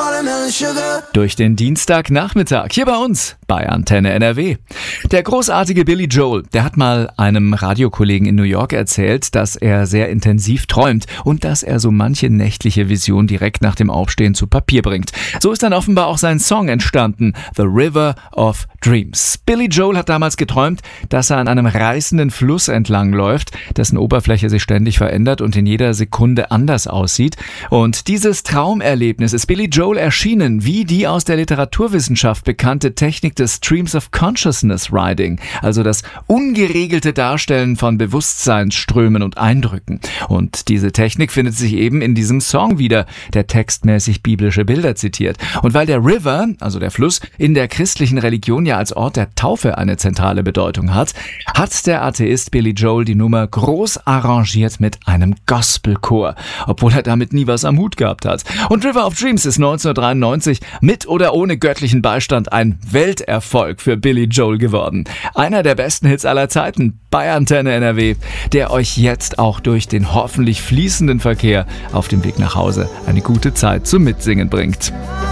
watermelon sugar. Durch den Dienstagnachmittag hier bei uns bei Antenne NRW. Der großartige Billy Joel, der hat mal einem Radiokollegen in New York erzählt, dass er sehr intensiv träumt und dass er so manche nächtliche Vision direkt nach dem Aufstehen zu Papier bringt. So ist dann offenbar auch sein Song entstanden, The River of Dreams. Billy Joel hat damals geträumt, dass er an einem reißenden Fluss entlang läuft, dessen Oberfläche sich ständig verändert und in jeder Sekunde anders aussieht. Und dieses Traumerlebnis ist Billy Joel erschienen, wie die aus der Literaturwissenschaft bekannte Technik des Streams of Consciousness Writing, also das ungeregelte Darstellen von Bewusstseinsströmen und Eindrücken. Und diese Technik findet sich eben in diesem Song wieder, der textmäßig biblische Bilder zitiert. Und weil der River, also der Fluss, in der christlichen Religion ja als Ort der Taufe eine zentrale Bedeutung hat, hat der Atheist Billy Joel die Nummer groß arrangiert mit einem Gospelchor, obwohl er damit nie was am Hut gehabt hat. Und River of Dreams ist 1993 mit oder ohne göttlichen Beistand ein Welterfolg für Billy Joel geworden. Einer der besten Hits aller Zeiten bei Antenne NRW, der euch jetzt auch durch den hoffentlich fließenden Verkehr auf dem Weg nach Hause eine gute Zeit zum Mitsingen bringt.